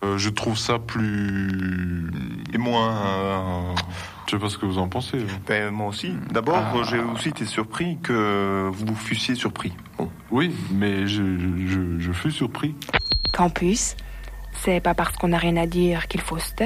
Je trouve ça plus... Et moins... Je sais pas ce que vous en pensez. Ben, moi aussi. D'abord, j'ai aussi été surpris que vous fussiez surpris. Bon. Oui, mais je fus surpris. Campus, c'est pas parce qu'on n'a rien à dire qu'il faut se taire.